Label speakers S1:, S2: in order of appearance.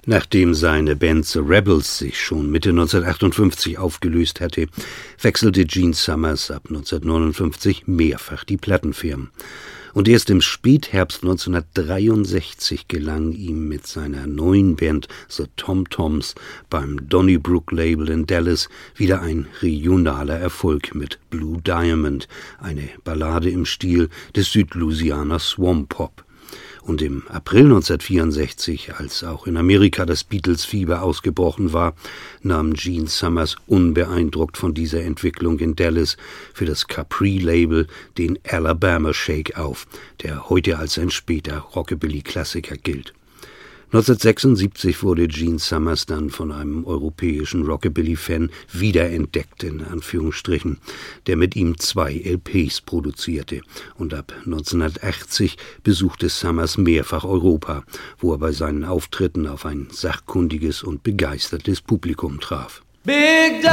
S1: Nachdem seine Band The Rebels sich schon Mitte 1958 aufgelöst hatte, wechselte Gene Summers ab 1959 mehrfach die Plattenfirmen. Und erst im Spätherbst 1963 gelang ihm mit seiner neuen Band The Tom Toms beim Donnybrook-Label in Dallas wieder ein regionaler Erfolg mit Blue Diamond, eine Ballade im Stil des Südlouisianer Swamp Pop. Und im April 1964, als auch in Amerika das Beatles-Fieber ausgebrochen war, nahm Gene Summers unbeeindruckt von dieser Entwicklung in Dallas für das Capri-Label den Alabama Shake auf, der heute als ein später Rockabilly-Klassiker gilt. 1976 wurde Gene Summers dann von einem europäischen Rockabilly-Fan wiederentdeckt, in Anführungsstrichen, der mit ihm 2 LPs produzierte. Und ab 1980 besuchte Summers mehrfach Europa, wo er bei seinen Auftritten auf ein sachkundiges und begeistertes Publikum traf.
S2: Big